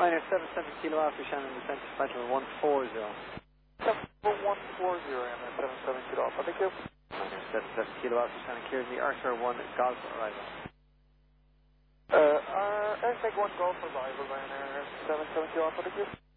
Ryanair 77 Kilo Alpha Shannon, descent to flight level 140. 140, Ryanair 77 Kilo Alpha, thank you. Ryanair 77 Kilo Alpha Shannon, clears the Arthur 1 Golf arrival. Airside 1 Golf arrival, Ryanair 77 Kilo Alpha, thank you.